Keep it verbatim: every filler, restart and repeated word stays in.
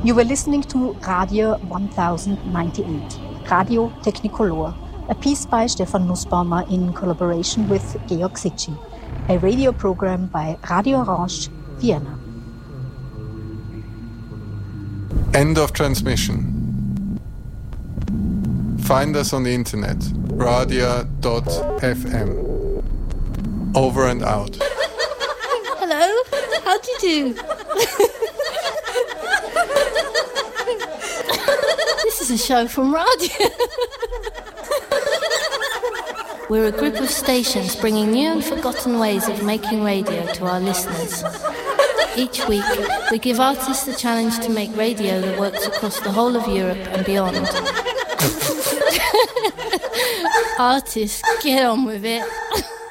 You were listening to Radio one thousand ninety-eight, Radio Technicolor, a piece by Stefan Nussbaumer in collaboration with Georg Sitchin, a radio program by Radio Orange, Vienna. End of transmission. Find us on the internet, radia dot f m. Over and out. Hello, how do you do? This is a show from Radio. We're a group of stations bringing new and forgotten ways of making radio to our listeners. Each week, we give artists the challenge to make radio that works across the whole of Europe and beyond. Artists, get on with it.